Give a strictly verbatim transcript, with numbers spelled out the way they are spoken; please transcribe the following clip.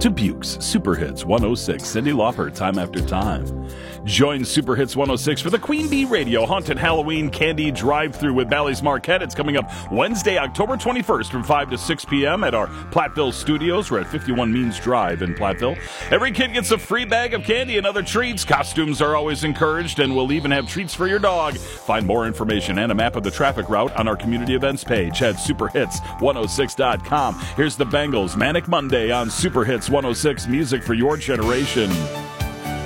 to Buick's Super Hits one oh six. Cyndi Lauper, Time After Time. Join Super Hits one oh six for the Queen Bee Radio Haunted Halloween Candy Drive-Thru with Bally's Marquette. It's coming up Wednesday, October twenty-first from five to six p.m. at our Platteville studios. We're at fifty-one Means Drive in Platteville. Every kid gets a free bag of candy and other treats. Costumes are always encouraged, and we'll even have treats for your dog. Find more information and a map of the traffic route on our community events page at super hits one oh six dot com. Here's the Bengals, Manic Monday on Super Hits one oh six, music for your generation.